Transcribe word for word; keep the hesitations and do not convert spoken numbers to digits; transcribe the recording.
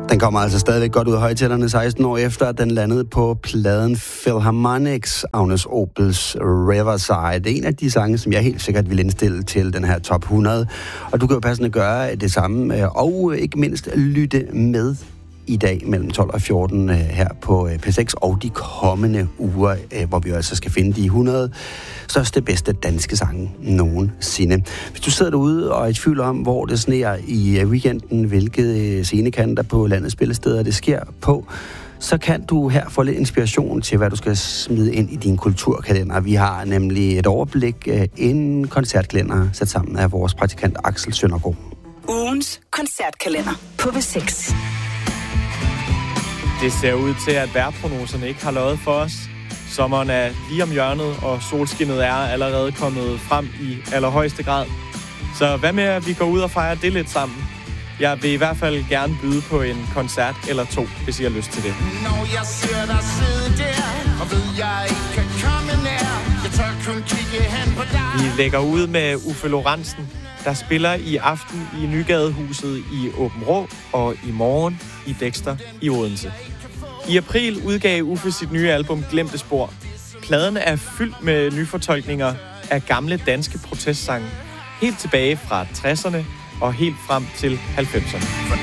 Den kommer altså stadigvæk godt ud af højtalerne seksten år efter, at den landede på pladen Philharmonics, Agnes Obels Riverside. Det er en af de sange, som jeg helt sikkert vil indstille til den her top hundrede. Og du kan jo passende gøre det samme, og ikke mindst lytte med i dag mellem tolv og fjorten her på P seks og de kommende uger, hvor vi altså skal finde de hundrede største, bedste danske sange nogensinde. Hvis du sidder derude og er i tvivl om, hvor det sneer i weekenden, hvilke scenekanter på landets spillesteder det sker på, så kan du her få lidt inspiration til, hvad du skal smide ind i din kulturkalender. Vi har nemlig et overblik, en koncertkalender sat sammen af vores praktikant Axel Søndergaard. Ugens koncertkalender på P seks. Det ser ud til, at vejrprognoserne ikke har løjet for os. Sommeren er lige om hjørnet, og solskinnet er allerede kommet frem i allerhøjeste grad. Så hvad med, at vi går ud og fejrer det lidt sammen? Jeg vil i hvert fald gerne byde på en koncert eller to, hvis I har lyst til det. Når jeg ser dig sidde der, og ved jeg ikke kan komme nær, jeg tør kun kigge hen på dig. Vi lægger ud med Uffe Lorentzen, der spiller i aften i Nygadehuset i Åben Rå, og i morgen i Dexter i Odense. I april udgav Uffe sit nye album Glemte Spor. Pladen er fyldt med nyfortolkninger af gamle danske protestsange, helt tilbage fra tresserne og helt frem til halvfemserne.